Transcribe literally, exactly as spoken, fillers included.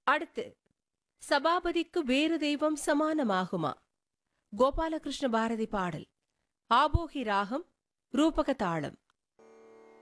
அடுத்து, சபாபதிக்கு வேறு தெய்வம் சமானமாகுமா? கோபாலகிருஷ்ண பாரதி பாடல். ஆபோகி ராகம், ரூபக தாளம்.